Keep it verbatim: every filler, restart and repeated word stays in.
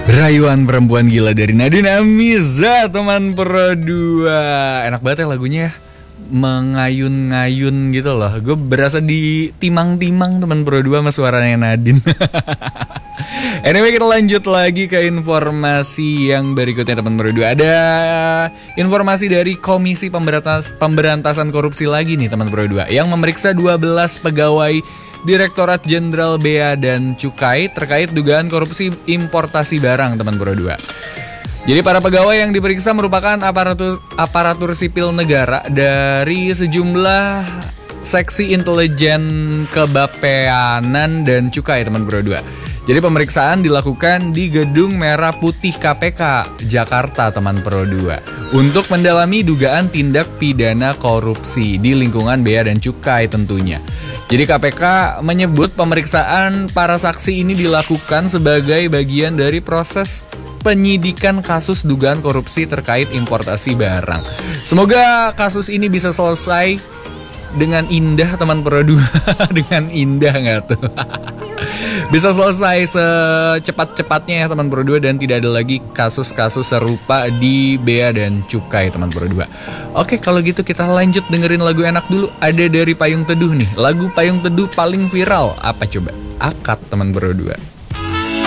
Rayuan Perempuan Gila dari Nadine Amiza, teman Pro dua. Enak banget ya lagunya ya, mengayun-ngayun gitu loh. Gue berasa di timang-timang teman Pro dua sama suaranya Nadine. Anyway, kita lanjut lagi ke informasi yang berikutnya teman Pro dua. Ada informasi dari Komisi Pemberantas, Pemberantasan Korupsi lagi nih teman Pro dua, yang memeriksa dua belas pegawai Direktorat Jenderal Bea dan Cukai terkait dugaan korupsi importasi barang teman Pro dua. Jadi para pegawai yang diperiksa merupakan aparatur aparatur sipil negara dari sejumlah seksi intelijen kebapeanan dan cukai teman Pro dua. Jadi pemeriksaan dilakukan di Gedung Merah Putih K P K Jakarta teman Pro dua untuk mendalami dugaan tindak pidana korupsi di lingkungan bea dan cukai tentunya. Jadi K P K menyebut pemeriksaan para saksi ini dilakukan sebagai bagian dari proses penyidikan kasus dugaan korupsi terkait importasi barang. Semoga kasus ini bisa selesai dengan indah teman Pro dua. Dengan indah nggak tuh? Bisa selesai secepat-cepatnya ya teman Pro dua, dan tidak ada lagi kasus-kasus serupa di Bea dan Cukai teman Pro dua. Oke, kalau gitu kita lanjut dengerin lagu enak dulu. Ada dari Payung Teduh nih. Lagu Payung Teduh paling viral apa coba? Akad teman Pro dua.